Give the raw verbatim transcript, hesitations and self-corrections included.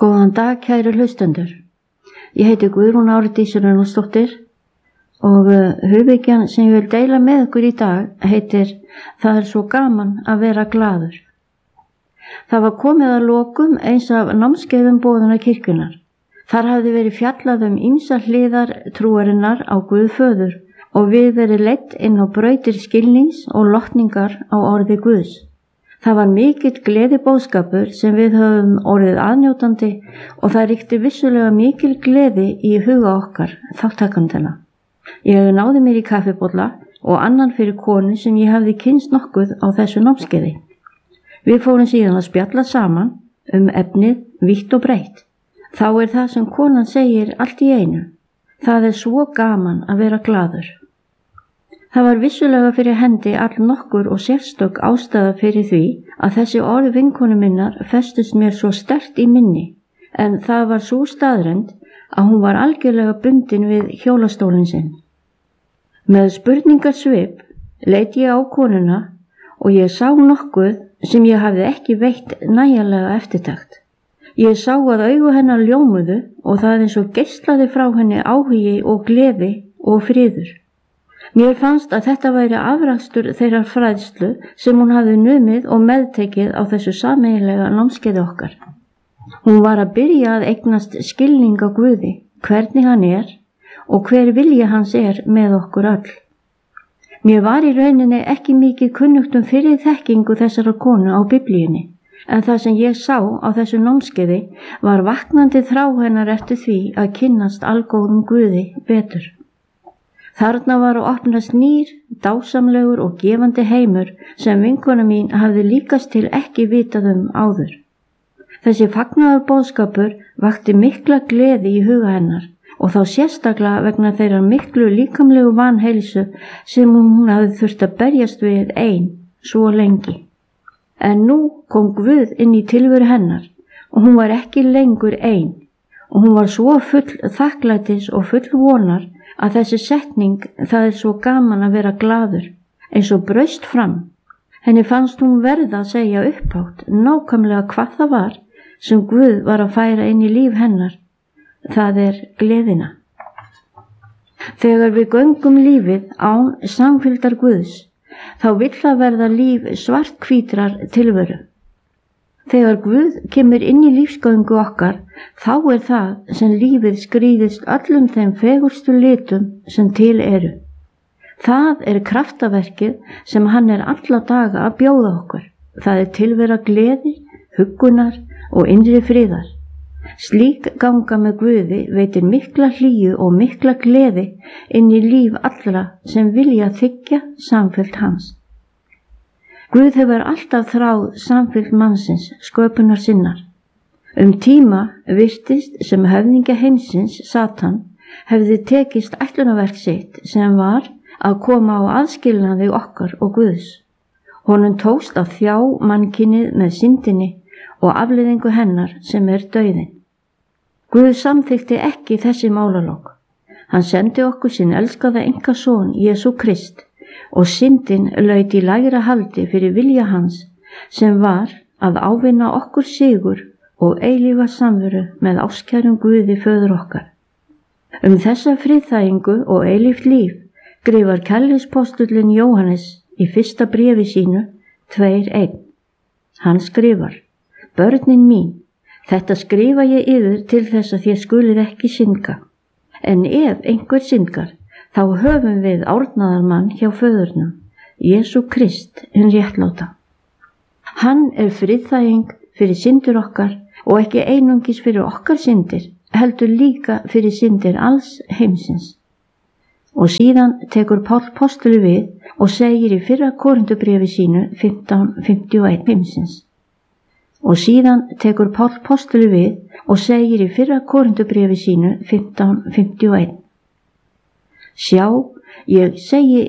Góðan dag, kæru hlustendur. Ég heiti Guðrún Árdís Runolfsdóttir og hugvekjan sem ég vil deila með ykkur í dag heitir Það er svo gaman að vera glaður. Það var komið að lokum eins af námskeiðum boðunar kirkjunnar. Þar hafði verið fjallað um ýmsar hliðar trúarinnar á Guð föður og við verið leitt inn á brautir skilnings og lotningar á orði Guðs. Það var mikill gleðibóðskapur sem við höfum orðið aðnjótandi og það ríkti vissulega mikil gleði í huga okkar, þáttakandana. Ég náði mér í kaffibolla og annan fyrir konu sem ég hafði kynnst nokkuð á þessu námskeiði. Við fórum síðan að spjalla saman um efnið vítt og breitt. Þá er það sem konan segir allt í einu. Það er svo gaman að vera glaður. Það var vissulega fyrir hendi all nokkur og sérstök ástæða fyrir því að þessi orð vinkonu minnar festust mér svo sterkt í minni, en það var svo staðrend að hún var algjörlega bundin við hjólastólinn sinn. Með spurningarsvip leit ég á konuna og ég sá nokkuð sem ég hafði ekki veitt nægjanlega eftirtekt. Ég sá að augu hennar ljómuðu og það eins og geislaði frá henni áhugi og gleði og friður. Mér fannst að þetta væri afrakstur þeirrar fræðslu sem hún hafði numið og meðtekið á þessu sameiginlega námskeiði okkar. Hún var að byrja að eignast skilning á Guði, hvernig hann er og hver vilji hans er með okkur öll. Mér var í rauninni ekki mikið kunnugt um fyrir þekkingu þessara konu á Biblíunni, en það sem ég sá á þessu námskeiði var vaknandi þrá hennar eftir því að kynnast algóðum Guði betur. Þarna var að opnast nýr, dásamlegur og gefandi heimur sem vinkona mín hafði líkast til ekki vitað um áður. Þessi fagnaður boðskapur vakti mikla gleði í huga hennar og þá sérstaklega vegna þeirrar miklu líkamlegu vanheilsu sem hún hafði þurft að berjast við ein svo lengi. En nú kom Guð inn í tilveru hennar og hún var ekki lengur ein og hún var svo full þakklætis og full vonar að þessi setning, það er svo gaman að vera glaður, eins og braust fram. Henni fannst hún verða að segja upphátt nákvæmlega hvað það var sem Guð var að færa inn í líf hennar. Það er gleðina. Þegar við göngum lífið án samfylgdar Guðs, þá vill það verða líf svarthvítrar tilveru. Þegar Guð kemur inn í lífsgöngu okkar, þá er það sem lífið skrýðist öllum þeim fegurstu litum sem til eru. Það er kraftaverkið sem hann er alla daga að bjóða okkur. Það er tilvera gleði, huggunar og innri friðar. Slík ganga með Guði veitir mikla hlýju og mikla gleði inn í líf allra sem vilja þiggja samfellt hans. Guð hefur alltaf þráð samfylgd mannsins, sköpunar sinnar. Um tíma virtist sem höfðingja heimsins, Satan, hefði tekist ætlunarverk sitt sem var að koma á aðskilnaði okkar og Guðs. Honum tókst að þjá mannkynið með syndinni og afleiðingu hennar sem er dauðinn. Guð samþykkti ekki þessi málalok. Hann sendi okkur sinn elskaða einkason Jesú Krist og syndin laut í lægra haldi fyrir vilja hans sem var að ávinna okkur sigur og eilífa samveru með áskærum Guði föður okkar. Um þessa friðþægingu og eilíft líf skrifar kærleikspostullinn Jóhannes í fyrsta bréfi sínu tveir einn. Hann skrifar: Börnin mín, þetta skrifa ég yður til þess að þér skulið ekki synga. En ef einhver syngar, þá höfum við árnaðarmann hjá föðurnum, Jesú Krist hinn réttláta. Hann er friðþæging fyrir syndir okkar og ekki einungis fyrir okkar syndir, heldur líka fyrir syndir alls heimsins. Og síðan tekur Páll postuli við og segir í fyrra Korintubréfi sínu fimmtán fimmtíu og eitt heimsins. Og síðan tekur Páll postuli við og segir í fyrra Korintubréfi sínu fimmtán fimmtíu og eitt. Sjá, ég segi